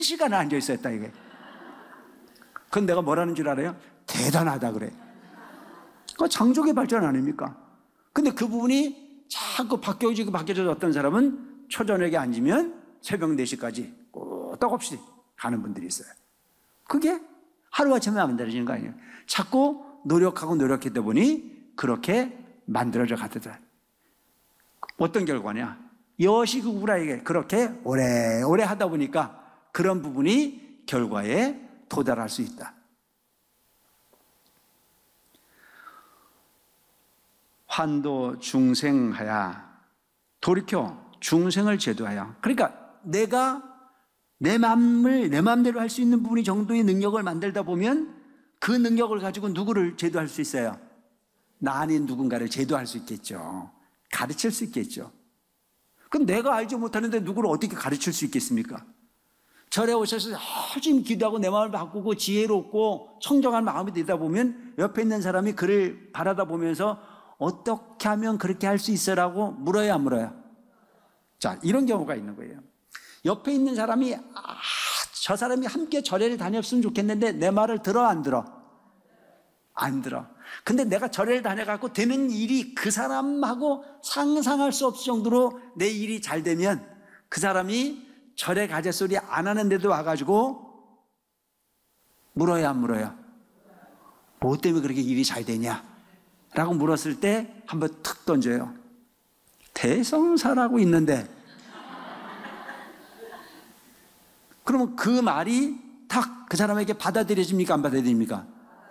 시간을 앉아 있었다 이게. 그건 내가 뭐라는 줄 알아요? 대단하다 그래. 그거 창조의 발전 아닙니까? 근데 그 부분이 자꾸 바뀌어지고 어떤 사람은 초저녁에 앉으면 새벽 4시까지 끄떡없이 가는 분들이 있어요. 그게 하루아침에 만들어지는 거 아니에요. 자꾸 노력했다 보니 그렇게 만들어져 갔다. 어떤 결과냐? 여시구구라에게 그렇게 오래 하다 보니까 그런 부분이 결과에 도달할 수 있다. 환도 중생하야, 돌이켜 중생을 제도하여. 그러니까 내가 내 마음대로 할 수 있는 부분이 정도의 능력을 만들다 보면 그 능력을 가지고 누구를 제도할 수 있어요? 나 아닌 누군가를 제도할 수 있겠죠. 가르칠 수 있겠죠. 그럼 내가 알지 못하는데 누구를 어떻게 가르칠 수 있겠습니까? 절에 오셔서 열심히 기도하고 내 마음을 바꾸고 지혜롭고 청정한 마음이 되다 보면 옆에 있는 사람이 그를 바라다 보면서 어떻게 하면 그렇게 할 수 있어라고 물어요, 안 물어요? 자, 이런 경우가 있는 거예요. 옆에 있는 사람이 저 사람이 함께 절에를 다녔으면 좋겠는데 내 말을 들어, 안 들어? 안 들어. 근데 내가 절에를 다녀갖고 되는 일이 그 사람하고 상상할 수 없을 정도로 내 일이 잘 되면 그 사람이 절에 가재 소리 안 하는데도 와가지고 물어요, 안 물어요? 뭐 때문에 그렇게 일이 잘 되냐? 라고 물었을 때 한번 툭 던져요. 대성사라고 있는데. 그러면 그 말이 탁 그 사람에게 받아들여집니까? 안 받아들입니까?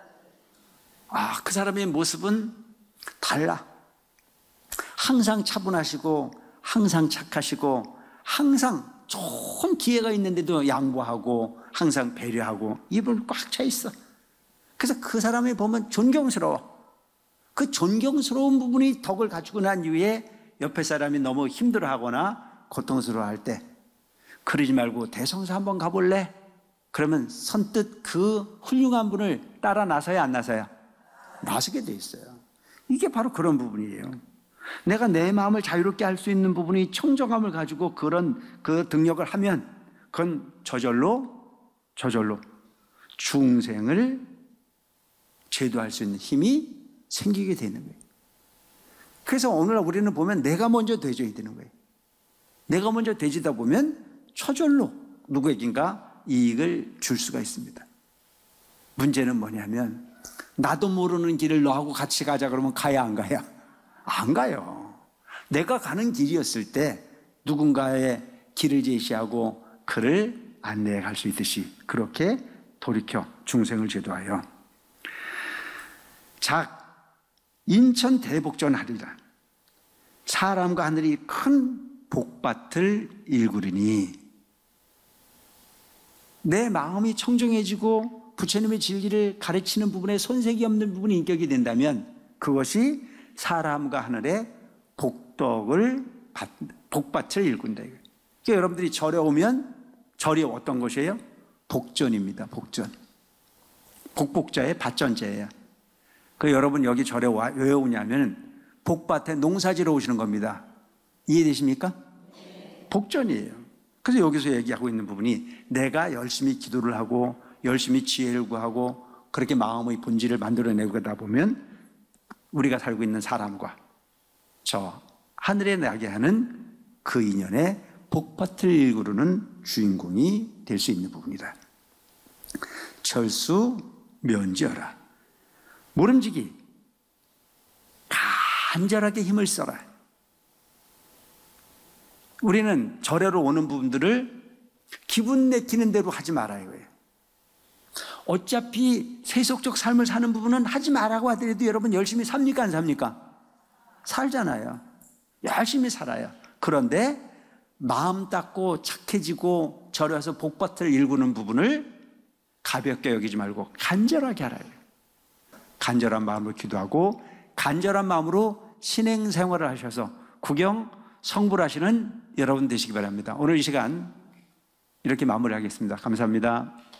그 사람의 모습은 달라. 항상 차분하시고 항상 착하시고 항상 좋은 기회가 있는데도 양보하고 항상 배려하고 입은 꽉 차 있어. 그래서 그 사람을 보면 존경스러워. 그 존경스러운 부분이 덕을 갖추고 난 이후에 옆에 사람이 너무 힘들어하거나 고통스러워할 때 그러지 말고 대성사 한번 가볼래? 그러면 선뜻 그 훌륭한 분을 따라 나서야 안 나서야? 나서게 돼 있어요. 이게 바로 그런 부분이에요. 내가 내 마음을 자유롭게 할 수 있는 부분이 청정함을 가지고 그 능력을 하면 그건 저절로 중생을 제도할 수 있는 힘이 생기게 되는 거예요. 그래서 오늘날 우리는 보면 내가 먼저 되줘야 되는 거예요. 내가 먼저 되지다 보면 저절로 누구에겐가 이익을 줄 수가 있습니다. 문제는 뭐냐면 나도 모르는 길을 너하고 같이 가자 그러면 가야 안 가야? 안 가요. 내가 가는 길이었을 때 누군가의 길을 제시하고 그를 안내해 갈 수 있듯이 그렇게 돌이켜 중생을 제도하여 인천 대복전 하리라. 사람과 하늘이 큰 복밭을 일구리니 내 마음이 청정해지고 부처님의 진리를 가르치는 부분에 손색이 없는 부분이 인격이 된다면 그것이 사람과 하늘의 복덕을 복밭을 일군다. 그러니까 여러분들이 절에 오면 절이 어떤 것이에요? 복전입니다. 복전. 복복자의 밭전자예요. 그 여러분 여기 절에 왜 오냐면 복밭에 농사지러 오시는 겁니다. 이해되십니까? 복전이에요. 그래서 여기서 얘기하고 있는 부분이 내가 열심히 기도를 하고 열심히 지혜를 구하고 그렇게 마음의 본질을 만들어내다 보면 우리가 살고 있는 사람과 저 하늘에 나게 하는 그 인연의 복밭을 일구르는 주인공이 될 수 있는 부분이다. 철수 면지어라. 모름지기 간절하게 힘을 써라. 우리는 절에로 오는 부분들을 기분 내키는 대로 하지 말아야 해요. 어차피 세속적 삶을 사는 부분은 하지 말라고 하더라도 여러분 열심히 삽니까 안 삽니까? 살잖아요. 열심히 살아요. 그런데 마음 닦고 착해지고 절에 와서 복밭을 일구는 부분을 가볍게 여기지 말고 간절하게 하라. 간절한 마음으로 기도하고 간절한 마음으로 신행생활을 하셔서 구경 성불하시는 여러분 되시기 바랍니다. 오늘 이 시간 이렇게 마무리하겠습니다. 감사합니다.